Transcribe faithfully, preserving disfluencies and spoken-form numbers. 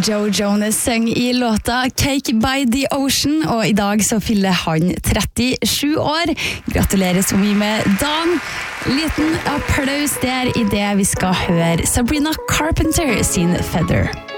Joe Jonas synger i låta Cake by the Ocean, og i dag så fyller han trettisju år. Gratulerer så mye med dagen. Liten applaus der i det vi skal høre Sabrina Carpenter sin Feather.